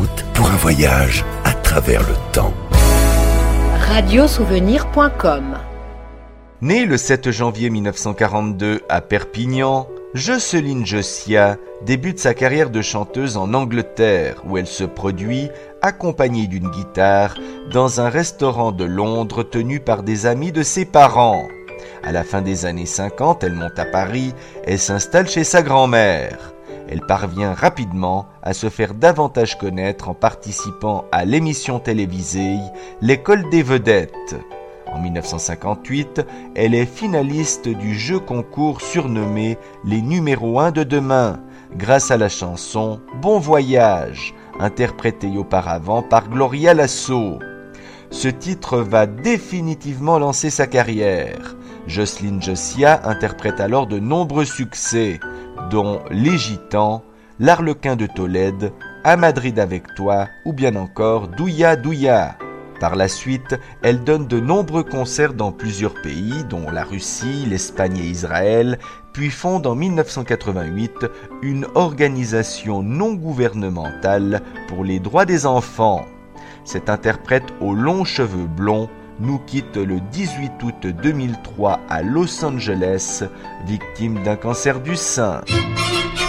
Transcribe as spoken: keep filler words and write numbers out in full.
route pour un voyage à travers le temps. radio souvenir point com. Née le sept janvier mille neuf cent quarante-deux à Perpignan, Jocelyne Josiah débute sa carrière de chanteuse en Angleterre, où elle se produit, accompagnée d'une guitare, dans un restaurant de Londres tenu par des amis de ses parents. À la fin des années cinquante, elle monte à Paris et s'installe chez sa grand-mère. Elle parvient rapidement à se faire davantage connaître en participant à l'émission télévisée L'école des vedettes. En mille neuf cent cinquante-huit, elle est finaliste du jeu concours surnommé Les numéros un de demain, grâce à la chanson Bon voyage, interprétée auparavant par Gloria Lasso. Ce titre va définitivement lancer sa carrière. Jocelyne Josiah interprète alors de nombreux succès, dont Les Gitans, L'Arlequin de Tolède, À Madrid avec toi ou bien encore Douya Douya. Par la suite, elle donne de nombreux concerts dans plusieurs pays, dont la Russie, l'Espagne et Israël, puis fonde en mille neuf cent quatre-vingt-huit une organisation non gouvernementale pour les droits des enfants. Cette interprète aux longs cheveux blonds nous quitte le dix-huit août deux mille trois à Los Angeles, victime d'un cancer du sein.